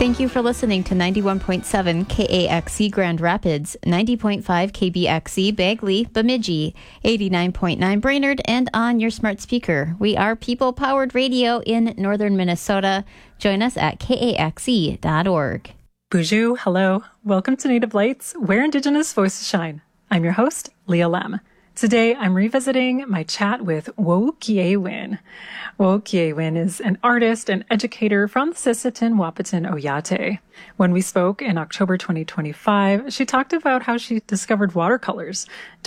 Thank you for listening to 91.7 KAXC Grand Rapids, 90.5 KBXC Bagley, Bemidji, 89.9 Brainerd, and on your smart speaker. We are people-powered radio in northern Minnesota. Join us at kaxc.org. Bonjour, hello. Welcome to Native Lights, where Indigenous voices shine. I'm your host, Leah Lem. Today, I'm revisiting my chat with Wo Kie Win. Wo Kie Win is an artist and educator from the Sisseton Wahpeton Oyate. When we spoke in October 2025, she talked about how she discovered watercolors